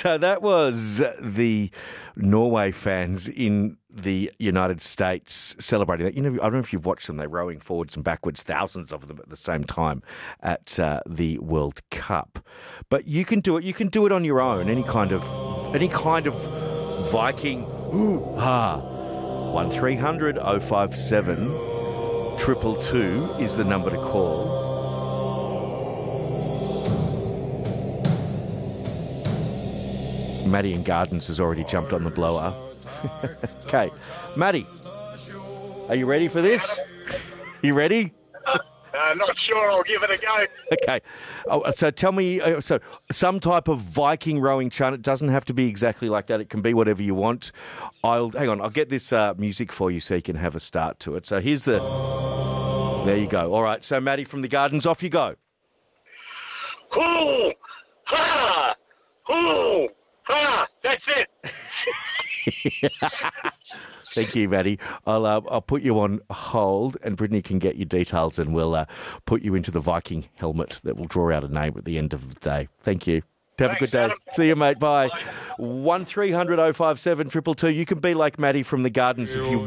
So that was the Norway fans in the United States celebrating that. You know, I don't know if you've watched them. They're rowing forwards and backwards, thousands of them at the same time at the World Cup. But you can do it. You can do it on your own. Any kind of Viking. Ooh-ha. 1300 057 222 is the number to call. Maddie in Gardens has already jumped on the blower. Okay. Maddie, are you ready for this? You ready? Not sure. I'll give it a go. Okay. Oh, so tell me, so some type of Viking rowing chant. It doesn't have to be exactly like that. It can be whatever you want. I'll get this music for you so you can have a start to it. So here's the... There you go. All right. So Maddie from the Gardens, off you go. Hoo! Ha! Hoo! Ha! That's it. Thank you, Maddie. I'll put you on hold, and Brittany can get your details, and we'll put you into the Viking helmet that will draw out a name at the end of the day. Thank you. Have a good day. Adam. See you, mate. Bye. 1300 057 222. You can be like Maddie from the Gardens if you